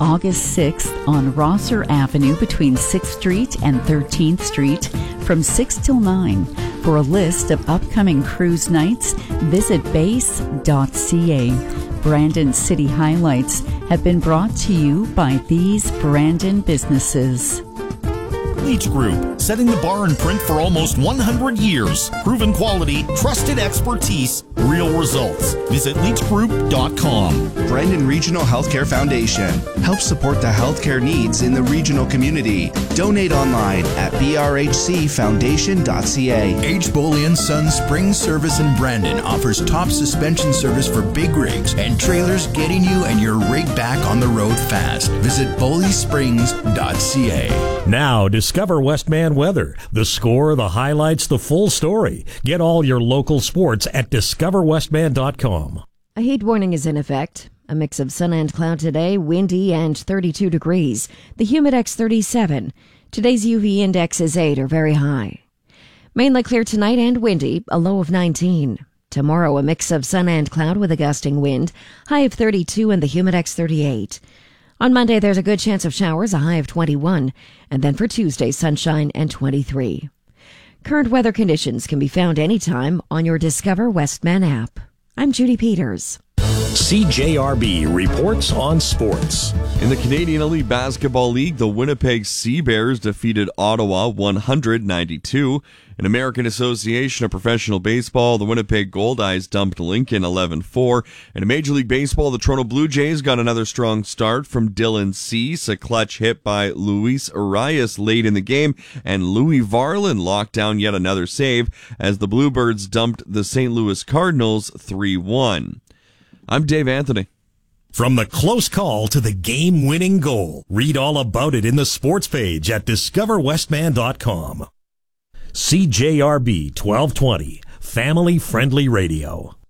August 6th on Rosser Avenue between 6th Street and 13th Street from 6 till 9. For a list of upcoming cruise nights, visit base.ca. Brandon City Highlights have been brought to you by these Brandon businesses. Leach Group, setting the bar in print for almost 100 years. Proven quality, trusted expertise, real results. Visit leachgroup.com. Brandon Regional Healthcare Foundation helps support the healthcare needs in the regional community. Donate online at brhcfoundation.ca. H. Boley & Sons Spring Service in Brandon offers top suspension service for big rigs and trailers, getting you and your rig back on the road fast. Visit boleysprings.ca. Now, discover Westman weather. The score, the highlights, the full story. Get all your local sports at discoverwestman.com. A heat warning is in effect. A mix of sun and cloud today, windy and 32 degrees. The Humidex 37. Today's UV index is 8 or very high. Mainly clear tonight and windy, a low of 19. Tomorrow, a mix of sun and cloud with a gusting wind, high of 32 and the Humidex 38. On Monday, there's a good chance of showers, a high of 21. And then for Tuesday, sunshine and 23. Current weather conditions can be found anytime on your Discover Westman app. I'm Judy Peters. CJRB reports on sports. In the Canadian Elite Basketball League, the Winnipeg Sea Bears defeated Ottawa 100-92. In American Association of Professional Baseball, the Winnipeg Goldeyes dumped Lincoln 11-4. In Major League Baseball, the Toronto Blue Jays got another strong start from Dylan Cease, a clutch hit by Luis Arias late in the game, and Louis Varland locked down yet another save as the Bluebirds dumped the St. Louis Cardinals 3-1. I'm Dave Anthony. From the close call to the game-winning goal, read all about it in the sports page at discoverwestman.com. CJRB 1220, family-friendly radio.